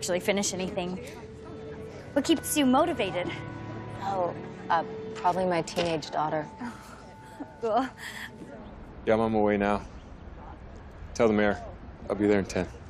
actually finish anything. What keeps you motivated? Oh, probably my teenage daughter. Cool. Yeah, I'm on my way now. Tell the mayor. I'll be there in 10.